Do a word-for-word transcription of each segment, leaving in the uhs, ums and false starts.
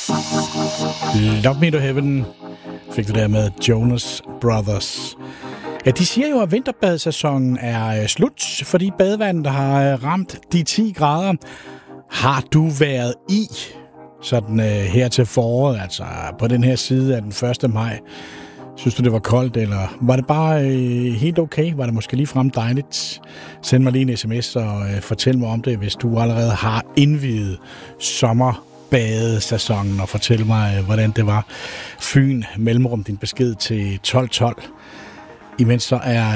Love Me to Heaven fik du der med Jonas Brothers. Ja, de siger jo, at vinterbadsæsonen er slut, fordi badevandet har ramt de ti grader. Har du været i sådan uh, her til foråret, altså på den her side af den første maj? Synes du, det var koldt, eller var det bare uh, helt okay? Var det måske ligefrem dejligt? Send mig lige en sms og uh, fortæl mig om det, hvis du allerede har indviet sommer badesæsonen, og fortæl mig, hvordan det var. Fyn, mellemrum din besked til tolv tolv. Imens så er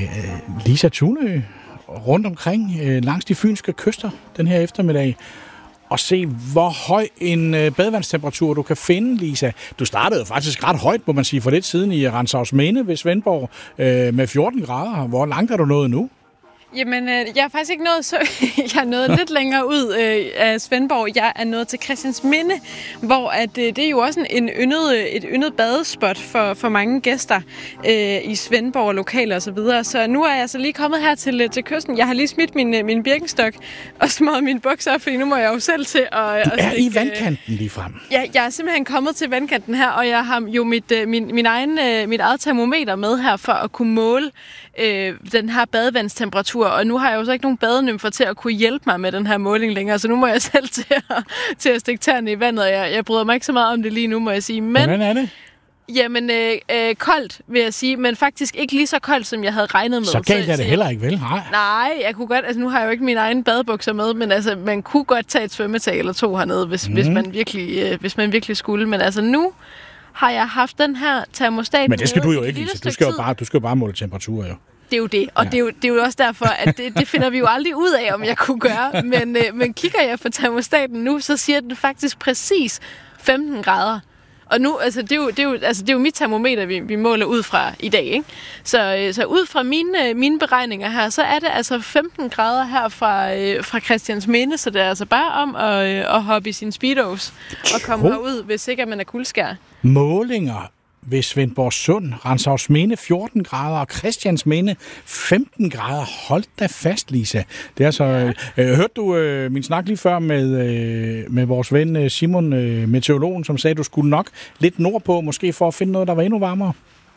øh, Lisa Thunø rundt omkring øh, langs de fynske kyster den her eftermiddag, og se, hvor høj en øh, badevandstemperatur du kan finde, Lisa. Du startede faktisk ret højt, må man sige, for lidt siden i Rantzausminde ved Svendborg øh, med fjorten grader. Hvor langt er du nået nu? Jamen, øh, jeg er faktisk ikke nået så... jeg er nået lidt længere ud øh, af Svendborg. Jeg er nået til Christiansminde, hvor at, øh, det er jo også en yndet, et yndet badespot for, for mange gæster øh, i Svendborg og lokaler osv. Så, så nu er jeg så lige kommet her til, til kysten. Jeg har lige smidt min, min birkenstok og smået mine bukser op, fordi nu må jeg jo selv til at... Du at er stikke, i vandkanten lige frem. Ja, jeg er simpelthen kommet til vandkanten her, og jeg har jo mit, min, min egen, mit eget termometer med her for at kunne måle øh, den her badevandstemperatur. Og nu har jeg jo så ikke nogen badenymfer til at kunne hjælpe mig med den her måling længere, så nu må jeg selv til at, til at stikke tæerne i vandet. Jeg, jeg bryder mig ikke så meget om det lige nu, må jeg sige. Men, hvordan er det? Jamen, øh, øh, koldt, vil jeg sige, men faktisk ikke lige så koldt, som jeg havde regnet med. Så galt er det heller ikke, vel? Nej. Nej, jeg kunne godt, altså nu har jeg jo ikke mine egne badebukser med, men altså, man kunne godt tage et svømmetag eller to hernede, hvis, mm. hvis, man, virkelig, øh, hvis man virkelig skulle. Men altså nu har jeg haft den her termostat. Men det skal du jo ikke, Lisa. Du skal jo bare, du skal jo bare måle temperatur, jo. Det er jo det, og ja. det, er jo, det er jo også derfor, at det, det finder vi jo aldrig ud af, om jeg kunne gøre. Men, øh, men kigger jeg på termostaten nu, så siger den faktisk præcis femten grader. Og nu, altså det er jo, det er jo, altså, det er jo mit termometer, vi, vi måler ud fra i dag, ikke? Så, øh, så ud fra mine, mine beregninger her, så er det altså femten grader her fra, øh, fra Christiansminde, så det er altså bare om at, øh, at hoppe i sine speedos og komme herud, hvis ikke man er kuldskær. Målinger ved Svendborg Sund, Rantzausminde fjorten grader og Christiansminde femten grader. Hold da fast, Lisa. Det er så. Ja. Øh, hørte du øh, min snak lige før med øh, med vores ven Simon, øh, meteorologen, som sagde, at du skulle nok lidt nordpå, måske for at finde noget, der var endnu varmere?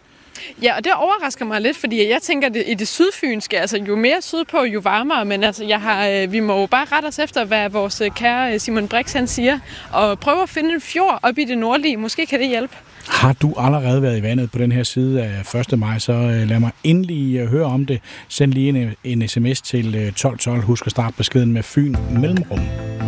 Ja, og det overrasker mig lidt, fordi jeg tænker, at i det sydfynske, altså jo mere sydpå, jo varmere, men altså, jeg har, vi må jo bare rette os efter, hvad vores kære Simon Brix, han siger, og prøve at finde en fjord op i det nordlige. Måske kan det hjælpe. Har du allerede været i vandet på den her side af første maj, så lad mig endelig høre om det. Send lige en, en sms til tolv tolv. Husk at starte beskeden med Fyn mellemrum.